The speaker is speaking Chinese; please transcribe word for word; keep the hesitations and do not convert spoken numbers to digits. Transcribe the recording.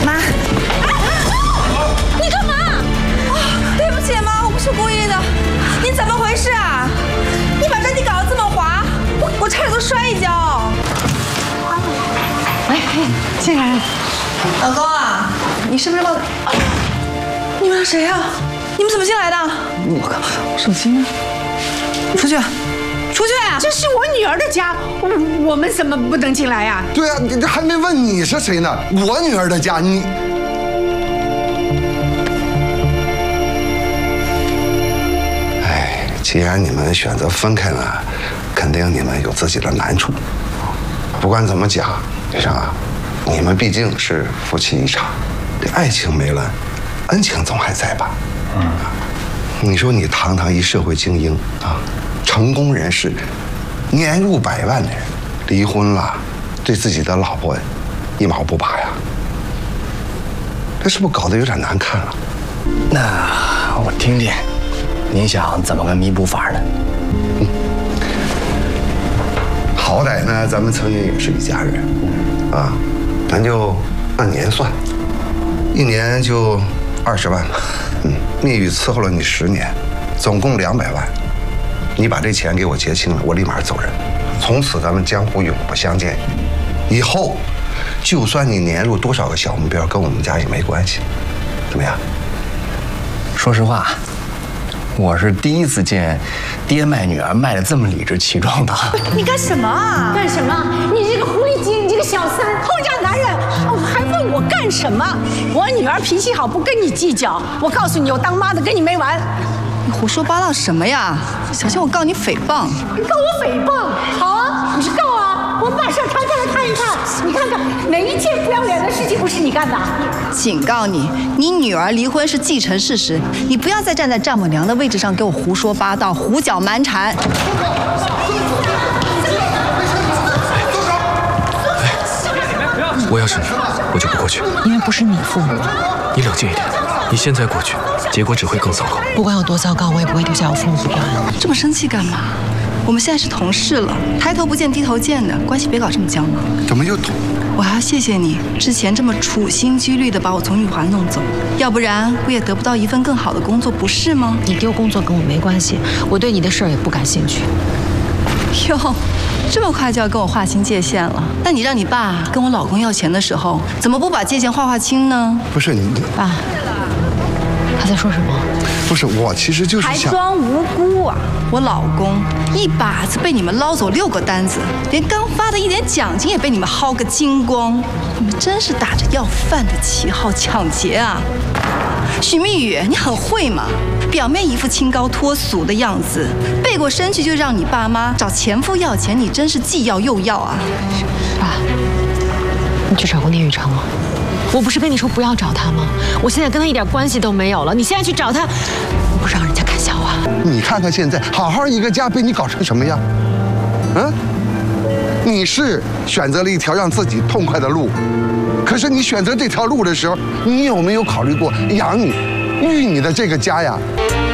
妈，你干嘛？啊，对不起，妈，我不是故意的。你怎么回事啊？你把站地搞得这么滑，我我差点都摔一跤。 哎，进来。 老公啊，你是不是忘了？你们俩谁呀？你们怎么进来的？ 我靠，手机呢？ 出去，出去！ 这是我女儿的家，我我们怎么不能进来呀？ 对啊，你还没问你是谁呢？我女儿的家，你。哎，既然你们选择分开了，肯定你们有自己的难处。不管怎么讲，李生啊，你们毕竟是夫妻一场，这爱情没了，恩情总还在吧？嗯。你说你堂堂一社会精英啊，成功人士，年入百万的人，离婚了，对自己的老婆一毛不拔呀，这是不是搞得有点难看了？ 那我听听，您想怎么个弥补法呢？ 嗯，好歹呢，咱们曾经也是一家人，啊，咱就按年算，一年就二十万吧。嗯，蜜语伺候了你十年，总共两百万。你把这钱给我结清了，我立马走人。从此咱们江湖永不相见。以后，就算你年入多少个小目标，跟我们家也没关系。怎么样？ 说实话，我是第一次见爹卖女儿卖的这么理直气壮的。 你干什么啊？ 干什么？你这个狐狸精，你这个小三，后家男人，还问我干什么？我女儿脾气好，不跟你计较。我告诉你，我当妈的跟你没完。 你胡说八道什么呀？小心我告你诽谤！ 你告我诽谤？好啊，你去告啊！我们把事摊开来看一看，你看看哪一件不要脸的事情不是你干的？ 警告你，你女儿离婚是既成事实，你不要再站在丈母娘的位置上给我胡说八道、胡搅蛮缠。 我要是你，我就不过去， 因为不是你父母。 你冷静一点，你现在过去，结果只会更糟糕。 不管有多糟糕，我也不会丢下我父母不管。 这么生气干嘛？我们现在是同事了，抬头不见低头见的，关系别搞这么僵嘛。 怎么又同？ 我还要谢谢你之前这么处心积虑的把我从玉华弄走，要不然我也得不到一份更好的工作，不是吗？ 你丢工作跟我没关系，我对你的事儿也不感兴趣。 哟，这么快就要跟我划清界限了？那你让你爸跟我老公要钱的时候，怎么不把界限划划清呢？ 不是你， 爸，他在说什么？ 不是我，其实就是还想。 装无辜啊！我老公一把子被你们捞走六个单子，连刚发的一点奖金也被你们薅个精光。你们真是打着要饭的旗号抢劫啊！许蜜雨，你很会嘛？表面一副清高脱俗的样子，背过身去就让你爸妈找前夫要钱，你真是既要又要啊！ 爸，你去找过聂雨成吗？我不是跟你说不要找他吗？我现在跟他一点关系都没有了，你现在去找他，不让人家看笑话。 你看看现在，好好一个家被你搞成什么样？嗯，你是选择了一条让自己痛快的路，可是你选择这条路的时候，你有没有考虑过养你、育你的这个家呀？